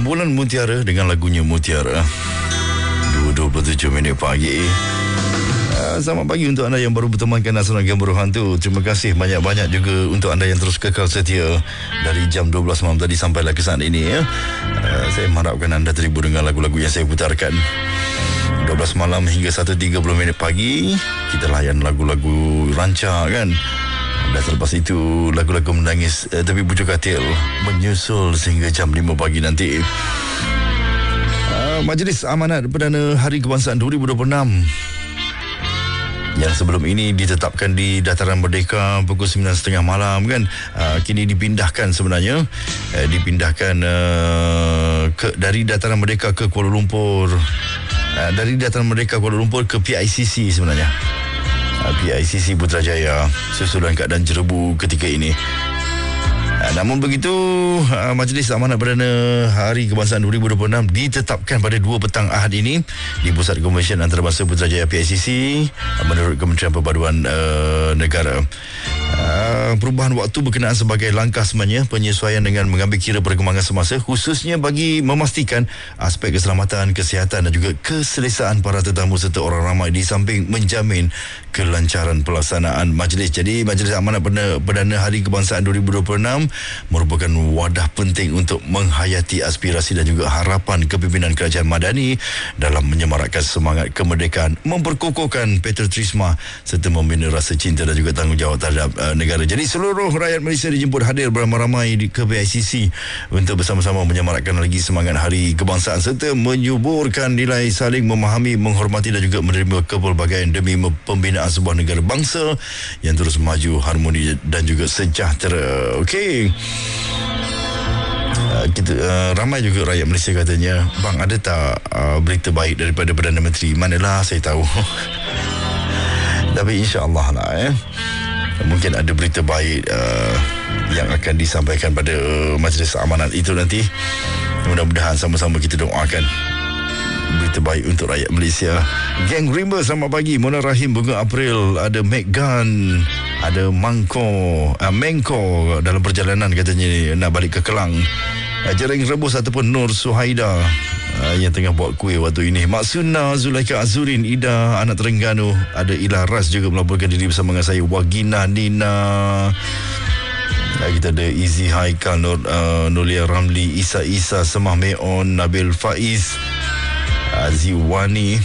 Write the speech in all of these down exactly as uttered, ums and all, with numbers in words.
Bulan Mutiara dengan lagunya Mutiara. dua dua puluh tujuh minit pagi. Uh, selamat pagi untuk anda yang baru bertemankan Nasional Game Berhantu. Terima kasih banyak-banyak juga untuk anda yang terus kekal setia dari jam dua belas malam tadi sampailah ke saat ini ya. Uh, saya mengharapkan anda terhibur dengan lagu-lagu yang saya putarkan. dua belas malam hingga satu tiga puluh minit pagi kita layan lagu-lagu rancak kan. Dan selepas itu lagu-lagu menangis eh, tapi bujuk katil menyusul sehingga jam lima pagi nanti. Uh, Majlis Amanat Perdana Hari Kebangsaan dua ribu dua puluh enam yang sebelum ini ditetapkan di Dataran Merdeka pukul sembilan tiga puluh malam kan, uh, kini dipindahkan sebenarnya uh, dipindahkan uh, ke dari Dataran Merdeka ke Kuala Lumpur, uh, dari Dataran Merdeka Kuala Lumpur ke P I C C sebenarnya, uh, P I C C Putrajaya susulan keadaan jerebu ketika ini. Uh, namun begitu, uh, Majlis Amanat Perdana Hari Kebangsaan dua ribu dua puluh enam ditetapkan pada dua petang Ahad ini di Pusat Konvensyen Antarabangsa Putrajaya P I C C uh, menurut Kementerian Perpaduan uh, Negara. Uh, perubahan waktu berkenaan sebagai langkah sebenarnya penyesuaian dengan mengambil kira perkembangan semasa, khususnya bagi memastikan aspek keselamatan, kesihatan dan juga keselesaan para tetamu serta orang ramai, di samping menjamin kelancaran pelaksanaan majlis. Jadi Majlis Amanat Perdana, Perdana Hari Kebangsaan dua ribu dua puluh enam merupakan wadah penting untuk menghayati aspirasi dan juga harapan kepimpinan kerajaan Madani dalam menyemarakkan semangat kemerdekaan, memperkokohkan patriotisme serta membina rasa cinta dan juga tanggungjawab terhadap uh, negara. Jadi seluruh rakyat Malaysia dijemput hadir beramai-ramai di ke P I C C untuk bersama-sama menyemarakkan lagi semangat Hari Kebangsaan serta menyuburkan nilai saling memahami, menghormati dan juga menerima kepelbagaian demi pembinaan sebuah negara bangsa yang terus maju, harmoni dan juga sejahtera. Okey. Uh, kita uh, ramai juga rakyat Malaysia katanya, bang, ada tak uh, berita baik daripada Perdana Menteri? Manalah saya tahu. Tapi insya-Allah lah eh. Mungkin ada berita baik uh, yang akan disampaikan pada uh, Majlis Amanat itu nanti. Mudah-mudahan sama-sama kita doakan berita baik untuk rakyat Malaysia. Geng Rimba selamat pagi. Mona Rahim, Bunga April, ada Megan, ada Mangko, uh, Mengko dalam perjalanan katanya nak balik ke Kelang. Uh, Jering Rebus ataupun Nur Suhaida uh, yang tengah buat kuih waktu ini. Maksuna, Zulaika Azurin, Ida, anak Terengganu, ada Ila Ras juga melaporkan diri bersama dengan saya. Wagina Nina. Uh, kita ada Izzy Haikal, Nur, uh, Nulia Ramli, Isa Isa, Semah Meon, Nabil Faiz, Aziwani,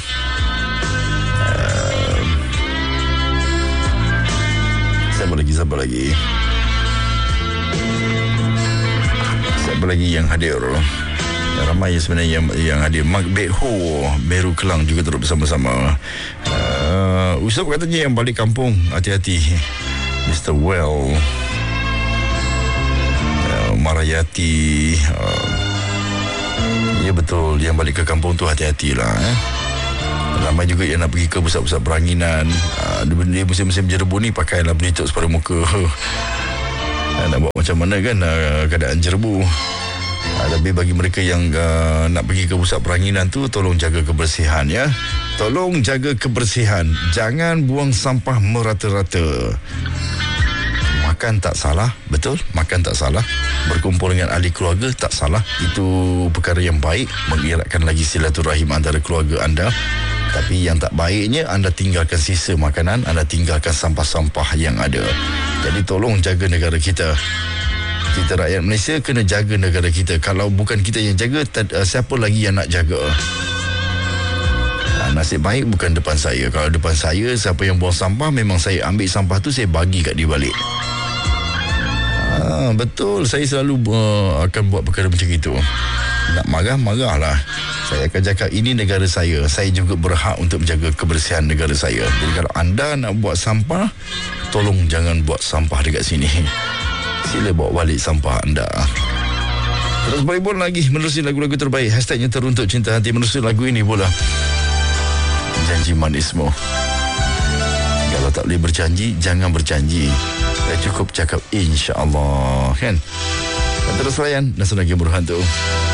uh, siapa lagi siapa lagi siapa lagi yang hadir? Ramai sebenarnya yang, yang hadir. Mak Bekho, Meru Kelang juga terus bersama-sama. uh, Usop katanya yang balik kampung hati-hati. Mister Well, uh, Marayati, uh, ya betul, yang balik ke kampung tu hati-hatilah eh. Ramai juga yang nak pergi ke pusat-pusat peranginan. uh, Di musim-musim jerebu ni pakailah pelitup separuh muka. uh, Nak buat macam mana kan uh, keadaan jerebu. uh, Tapi bagi mereka yang uh, nak pergi ke pusat peranginan tu, tolong jaga kebersihan ya. Tolong jaga kebersihan. Jangan buang sampah merata-rata. Makan tak salah, betul, makan tak salah. Berkumpul dengan ahli keluarga tak salah. Itu perkara yang baik, mengeratkan lagi silaturahim antara keluarga anda. Tapi yang tak baiknya, anda tinggalkan sisa makanan, anda tinggalkan sampah-sampah yang ada. Jadi tolong jaga negara kita. Kita rakyat Malaysia kena jaga negara kita. Kalau bukan kita yang jaga, siapa lagi yang nak jaga? Nasib baik bukan depan saya. Kalau depan saya, siapa yang buang sampah, memang saya ambil sampah tu, saya bagi kat dia balik. Ah, betul, saya selalu uh, akan buat perkara macam itu. Nak marah, marahlah. Saya akan cakap, ini negara saya. Saya juga berhak untuk menjaga kebersihan negara saya. Jadi kalau anda nak buat sampah, tolong jangan buat sampah dekat sini. Sila bawa balik sampah anda. Terus berhibur lagi menerusi lagu-lagu terbaik. Hashtagnya teruntuk cinta hati. Menerusi lagu ini pula, Janji Manismu. Kalau tak boleh berjanji, jangan berjanji. Dah cukup cakap insya-Allah kan. Dan terus layan Nasional Game Berhantu.